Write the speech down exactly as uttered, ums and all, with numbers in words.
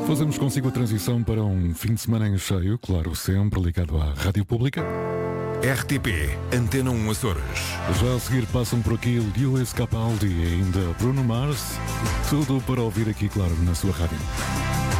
Fazemos consigo a transição para um fim de semana em cheio, claro, sempre ligado à Rádio Pública. R T P, Antena um Açores. Já a seguir passam por aqui Lewis Capaldi e ainda Bruno Mars. Tudo para ouvir aqui, claro, na sua rádio.